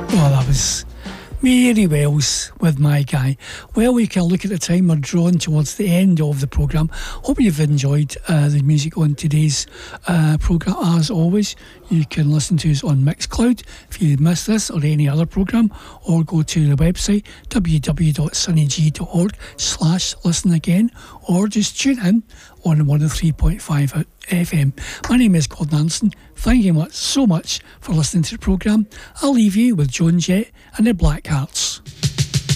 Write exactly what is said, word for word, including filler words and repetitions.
Oh, that was Mary Wells with My Guy. Well, we can look at the time. We're drawn towards the end of the programme. Hope you've enjoyed uh, the music on today's uh, programme. As always, you can listen to us on Mixcloud if you missed this or any other programme, or go to the website w w w dot sunny g dot org slash listen again, or just tune in on one oh three point five F M. My name is Gordon Anderson. Thank you much, so much for listening to the programme. I'll leave you with Joan Jett and the Black Hearts.